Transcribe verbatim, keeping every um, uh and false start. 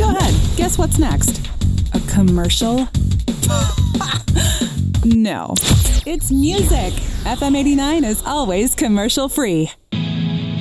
Go ahead. Guess what's next? A commercial? No. It's music. F M eighty-nine is always commercial free.